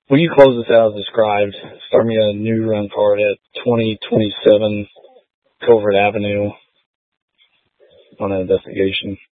Will you close this out as described? Start me a new run card at 2027 Covert Avenue on an investigation.